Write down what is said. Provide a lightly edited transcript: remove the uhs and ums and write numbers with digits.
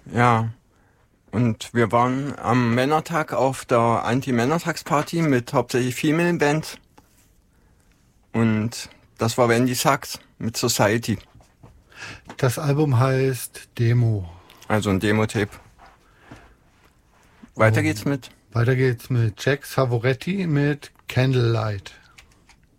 Ja. Und wir waren am Männertag auf der Anti-Männertagsparty mit hauptsächlich Female Band. Und das war Wendy Sachs mit Society. Das Album heißt Demo. Also ein Demo-Tape. Weiter geht's mit Jack Savoretti mit Candlelight.